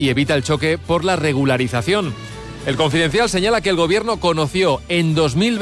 y evita el choque por la regularización. El Confidencial señala que el gobierno conoció en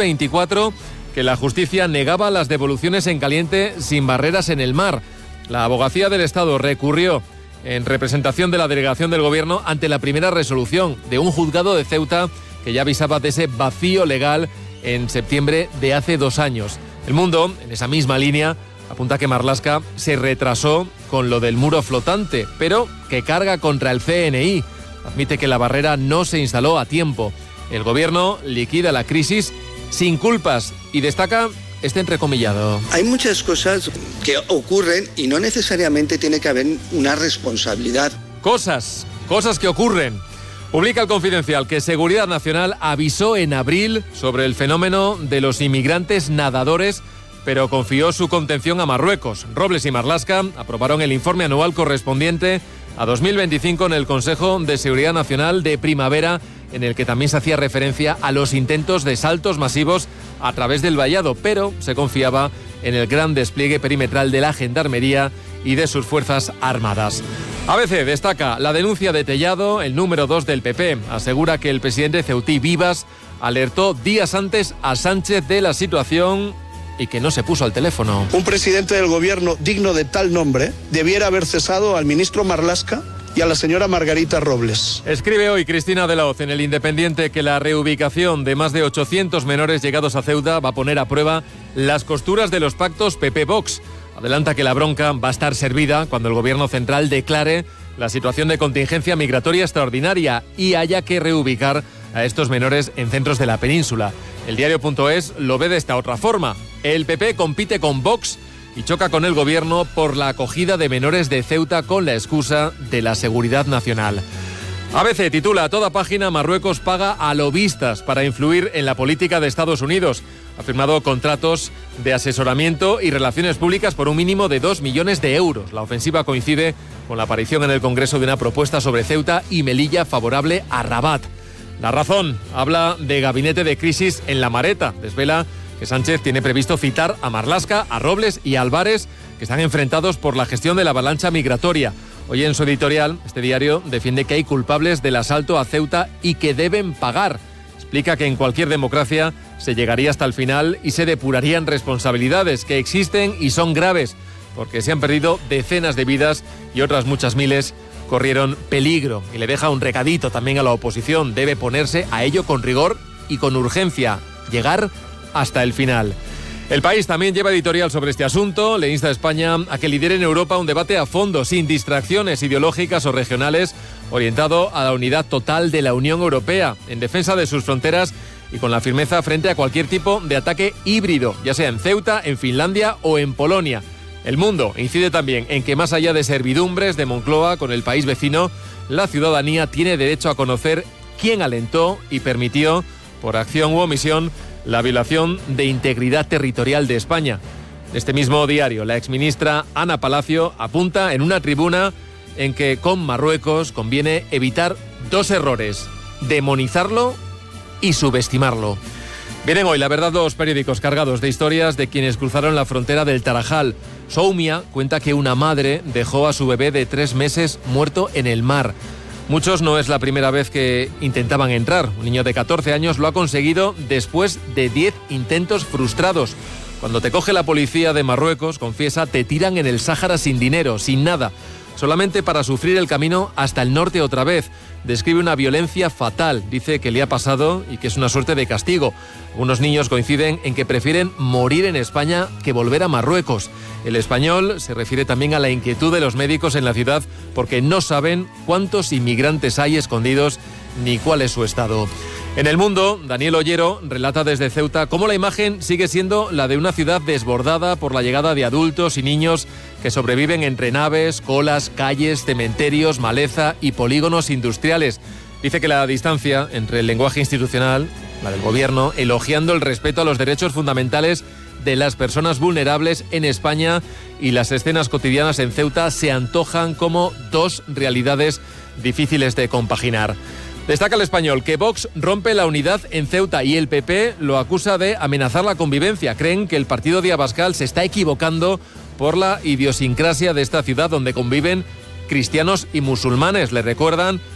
2024 que la justicia negaba las devoluciones en caliente sin barreras en el mar. La Abogacía del Estado recurrió en representación de la delegación del gobierno ante la primera resolución de un juzgado de Ceuta que ya avisaba de ese vacío legal en septiembre de hace 2 años. El Mundo, en esa misma línea, apunta que Marlaska se retrasó con lo del muro flotante, pero que carga contra el CNI. Admite que la barrera no se instaló a tiempo. El gobierno liquida la crisis sin culpas y destaca este entrecomillado. Hay muchas cosas que ocurren y no necesariamente tiene que haber una responsabilidad. Cosas que ocurren. Publica el Confidencial que Seguridad Nacional avisó en abril sobre el fenómeno de los inmigrantes nadadores, pero confió su contención a Marruecos. Robles y Marlaska aprobaron el informe anual correspondiente a 2025 en el Consejo de Seguridad Nacional de primavera, en el que también se hacía referencia a los intentos de saltos masivos a través del vallado, pero se confiaba en el gran despliegue perimetral de la Gendarmería y de sus Fuerzas Armadas. ABC destaca la denuncia de Tellado, el número 2 del PP. Asegura que el presidente ceutí Vivas alertó días antes a Sánchez de la situación y que no se puso al teléfono. Un presidente del gobierno digno de tal nombre debiera haber cesado al ministro Marlaska y a la señora Margarita Robles. Escribe hoy Cristina de la Hoz en El Independiente que la reubicación de más de 800 menores llegados a Ceuta va a poner a prueba las costuras de los pactos PP-Vox. Adelanta que la bronca va a estar servida cuando el gobierno central declare la situación de contingencia migratoria extraordinaria y haya que reubicar a estos menores en centros de la península. El diario.es lo ve de esta otra forma. El PP compite con Vox y choca con el gobierno por la acogida de menores de Ceuta con la excusa de la seguridad nacional. ABC titula a toda página: Marruecos paga a lobistas para influir en la política de Estados Unidos. Ha firmado contratos de asesoramiento y relaciones públicas por un mínimo de 2 millones de euros. La ofensiva coincide con la aparición en el Congreso de una propuesta sobre Ceuta y Melilla favorable a Rabat. La Razón habla de gabinete de crisis en La Mareta. Desvela que Sánchez tiene previsto citar a Marlaska, a Robles y a Álvarez, que están enfrentados por la gestión de la avalancha migratoria. Hoy en su editorial, este diario defiende que hay culpables del asalto a Ceuta y que deben pagar. Explica que en cualquier democracia se llegaría hasta el final y se depurarían responsabilidades que existen y son graves, porque se han perdido decenas de vidas y otras muchas miles corrieron peligro. Y le deja un recadito también a la oposición: debe ponerse a ello con rigor y con urgencia, llegar hasta el final. El País también lleva editorial sobre este asunto. Le insta a España a que lidere en Europa un debate a fondo, sin distracciones ideológicas o regionales, orientado a la unidad total de la Unión Europea, en defensa de sus fronteras y con la firmeza frente a cualquier tipo de ataque híbrido, ya sea en Ceuta, en Finlandia o en Polonia. El Mundo incide también en que, más allá de servidumbres de Moncloa con el país vecino, la ciudadanía tiene derecho a conocer quién alentó y permitió, por acción u omisión, la violación de integridad territorial de España. Este mismo diario, la exministra Ana Palacio apunta en una tribuna en que con Marruecos conviene evitar 2 errores: demonizarlo y subestimarlo. Vienen hoy, la verdad, 2 periódicos cargados de historias de quienes cruzaron la frontera del Tarajal. Soumia cuenta que una madre dejó a su bebé de 3 meses muerto en el mar. Muchos no es la primera vez que intentaban entrar. Un niño de 14 años lo ha conseguido después de 10 intentos frustrados. Cuando te coge la policía de Marruecos, confiesa, te tiran en el Sáhara sin dinero, sin nada, solamente para sufrir el camino hasta el norte otra vez. Describe una violencia fatal, dice que le ha pasado y que es una suerte de castigo. Algunos niños coinciden en que prefieren morir en España que volver a Marruecos. El Español se refiere también a la inquietud de los médicos en la ciudad porque no saben cuántos inmigrantes hay escondidos ni cuál es su estado. En El Mundo, Daniel Ollero relata desde Ceuta cómo la imagen sigue siendo la de una ciudad desbordada por la llegada de adultos y niños que sobreviven entre naves, colas, calles, cementerios, maleza y polígonos industriales. Dice que la distancia entre el lenguaje institucional, la del gobierno, elogiando el respeto a los derechos fundamentales de las personas vulnerables en España, y las escenas cotidianas en Ceuta se antojan como 2 realidades difíciles de compaginar. Destaca El Español que Vox rompe la unidad en Ceuta y el PP lo acusa de amenazar la convivencia. Creen que el partido de Abascal se está equivocando por la idiosincrasia de esta ciudad donde conviven cristianos y musulmanes. Le recuerdan